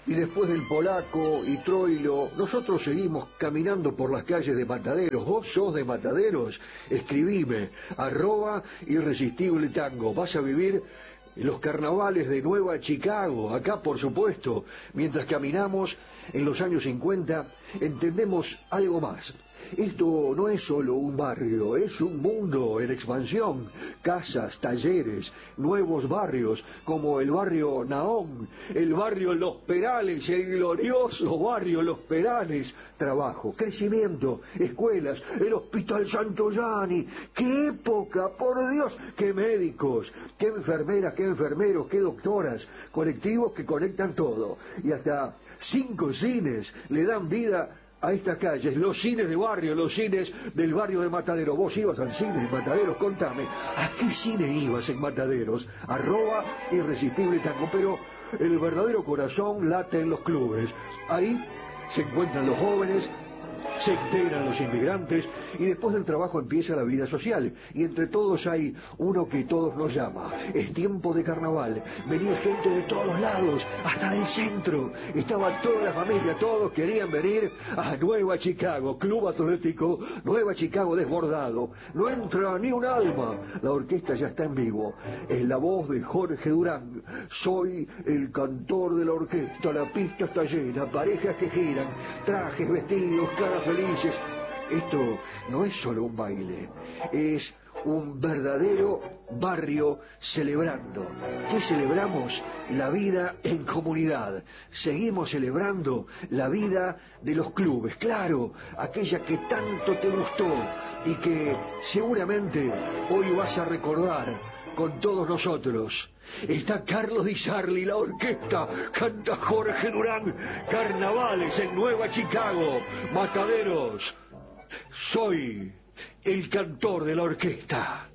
Y después del Polaco y Troilo, nosotros seguimos caminando por las calles de Mataderos. ¿Vos sos de Mataderos? Escribime, @irresistible tango. Vas a vivir los carnavales de Nueva Chicago, acá por supuesto. Mientras caminamos en los años 50, entendemos algo más. Esto no es solo un barrio, es un mundo en expansión. Casas, talleres, nuevos barrios, como el barrio Nahón, el barrio Los Perales, el glorioso barrio Los Perales. Trabajo, crecimiento, escuelas, el Hospital Santoyani. ¡Qué época, por Dios! ¡Qué médicos! ¡Qué enfermeras, qué enfermeros, qué doctoras! Colectivos que conectan todo. Y hasta 5 cines le dan vida a estas calles, los cines de barrio, los cines del barrio de Mataderos. ¿Vos ibas al cine en Mataderos? Contame, ¿a qué cine ibas en Mataderos? @irresistible tango. Pero el verdadero corazón late en los clubes. Ahí se encuentran los jóvenes, se integran los inmigrantes y después del trabajo empieza la vida social. Y entre todos hay uno que todos nos llama. Es tiempo de carnaval. Venía gente de todos lados, hasta del centro. Estaba toda la familia, todos querían venir a Nueva Chicago. Club Atlético Nueva Chicago desbordado. No entra ni un alma. La orquesta ya está en vivo. Es la voz de Jorge Durán. Soy el cantor de la orquesta. La pista está llena, parejas que giran, trajes, vestidos, caras felices. Esto no es solo un baile, es un verdadero barrio celebrando. ¿Qué celebramos? La vida en comunidad. Seguimos celebrando la vida de los clubes, claro, aquella que tanto te gustó y que seguramente hoy vas a recordar con todos nosotros. Está Carlos Di Sarli, la orquesta, canta Jorge Durán, carnavales en Nueva Chicago, Mataderos. Soy el cantor de la orquesta.